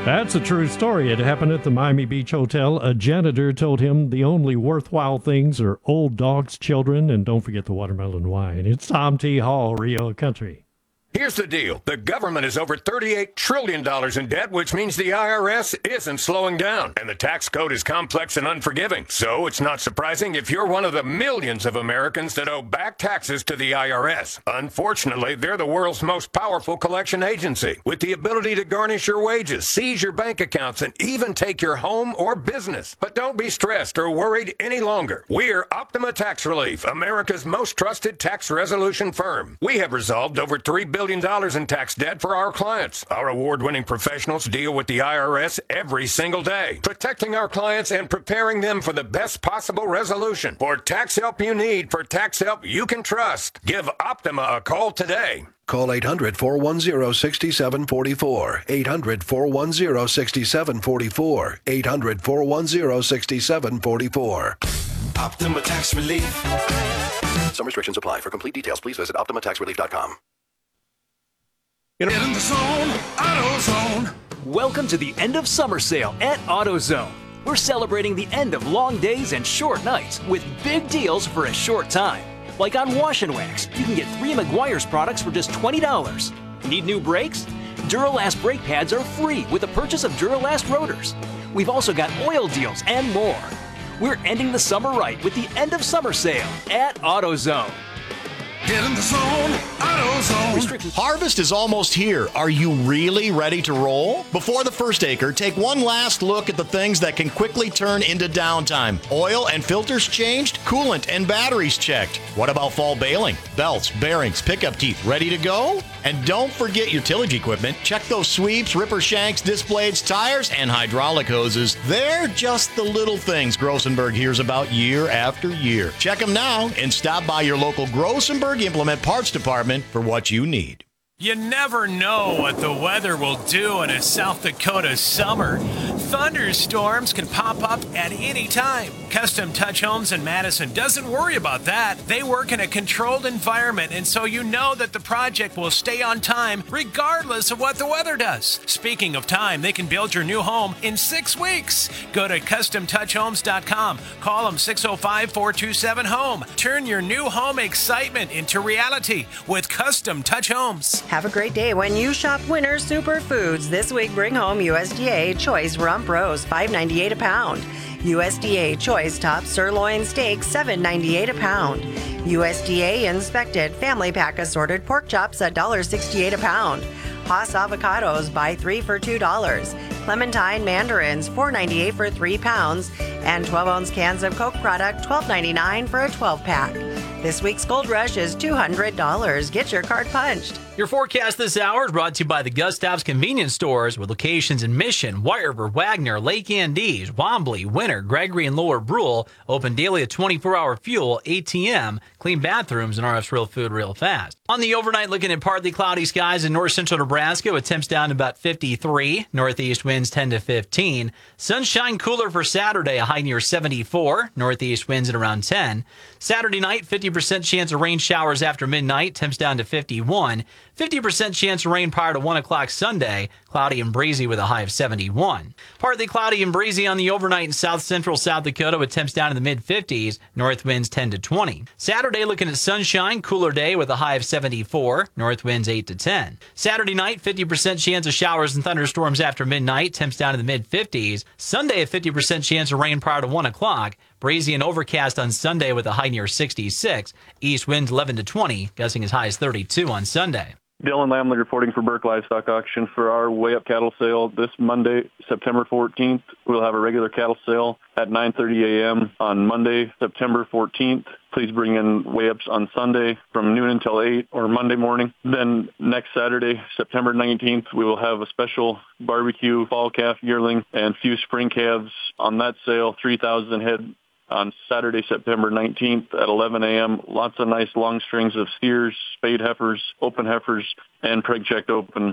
That's a true story. It happened at the Miami Beach Hotel. A janitor told him the only worthwhile things are old dogs, children, and don't forget the watermelon wine. It's Tom T. Hall, Rio Country. Here's the deal. The government is over $38 trillion in debt, which means the IRS isn't slowing down. And the tax code is complex and unforgiving. So it's not surprising if you're one of the millions of Americans that owe back taxes to the IRS. Unfortunately, they're the world's most powerful collection agency, with the ability to garnish your wages, seize your bank accounts, and even take your home or business. But don't be stressed or worried any longer. We're Optima Tax Relief, America's most trusted tax resolution firm. We have resolved over $3 billion in tax debt for our clients. Our award-winning professionals deal with the IRS every single day, protecting our clients and preparing them for the best possible resolution. For tax help you need, for tax help you can trust, give Optima a call today. Call 800-410-6744. 800-410-6744. 800-410-6744. Optima Tax Relief. Some restrictions apply. For complete details, please visit OptimaTaxRelief.com. Get in the zone, AutoZone. Welcome to the end of summer sale at AutoZone. We're celebrating the end of long days and short nights with big deals for a short time. Like on Wash and Wax, you can get 3 Meguiar's products for just $20. Need new brakes? Duralast brake pads are free with the purchase of Duralast rotors. We've also got oil deals and more. We're ending the summer right with the end of summer sale at AutoZone. Get in the zone, AutoZone. Harvest is almost here. Are you really ready to roll? Before the first acre, take one last look at the things that can quickly turn into downtime. Oil and filters changed, coolant and batteries checked. What about fall baling? Belts, bearings, pickup teeth, ready to go? And don't forget your tillage equipment. Check those sweeps, ripper shanks, disc blades, tires, and hydraulic hoses. They're just the little things Grossenberg hears about year after year. Check them now and stop by your local Grossenberg Implement Parts Department for what you need. You never know what the weather will do in a South Dakota summer. Thunderstorms can pop up at any time. Custom Touch Homes in Madison doesn't worry about that. They work in a controlled environment, and so you know that the project will stay on time regardless of what the weather does. Speaking of time, they can build your new home in 6 weeks. Go to CustomTouchHomes.com. Call them 605-427-HOME. Turn your new home excitement into reality with Custom Touch Homes. Have a great day when you shop Winter Superfoods. This week, bring home USDA Choice Rump Roast, $5.98 a pound. USDA Choice Top Sirloin Steak, $7.98 a pound. USDA Inspected Family Pack Assorted Pork Chops, $1.68 a pound. Haas Avocados, buy 3 for $2. Clementine Mandarins, $4.98 for 3 pounds. And 12-ounce cans of Coke product, $12.99 for a 12-pack. This week's Gold Rush is $200. Get your card punched. Your forecast this hour is brought to you by the Gustav's Convenience Stores with locations in Mission, Weyerburg, Wagner, Lake Andes, Wambley, Winter, Gregory, and Lower Brule. Open daily at 24-hour fuel, ATM, clean bathrooms, and RF's Real Food Real Fast. On the overnight, looking at partly cloudy skies in north central Nebraska with temps down to about 53. Northeast winds 10 to 15. Sunshine cooler for Saturday, a high near 74. Northeast winds at around 10. Saturday night, 50% chance of rain showers after midnight. Temps down to 51. 50% chance of rain prior to 1 o'clock Sunday. Cloudy and breezy with a high of 71. Partly cloudy and breezy on the overnight in south central South Dakota with temps down in the mid-50s. North winds 10 to 20. Saturday looking at sunshine, cooler day with a high of 74. North winds 8 to 10. Saturday night, 50% chance of showers and thunderstorms after midnight. Temps down in the mid-50s. Sunday, a 50% chance of rain prior to 1 o'clock. Breezy and overcast on Sunday with a high near 66. East winds 11 to 20, gusting as high as 32 on Sunday. Dylan Lamley reporting for Burke Livestock Auction for our Way Up cattle sale this Monday, September 14th. We'll have a regular cattle sale at 9:30 a.m. on Monday, September 14th. Please bring in weigh-ups on Sunday from noon until 8 or Monday morning. Then next Saturday, September 19th, we will have a special barbecue fall calf yearling and few spring calves on that sale, 3,000 head. On Saturday, September 19th at 11 a.m., lots of nice long strings of steers, spayed heifers, open heifers, and preg-checked open